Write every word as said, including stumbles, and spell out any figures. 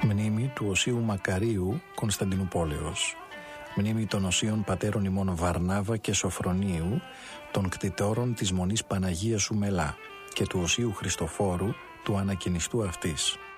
Μνήμη του Οσίου Μακαρίου Κωνσταντινουπόλεως. Μνήμη των Οσίων Πατέρων ημών Βαρνάβα και Σοφρονίου, των κτητόρων της Μονής Παναγίας Ουμελά και του Οσίου Χριστοφόρου, του ανακοινιστού αυτής.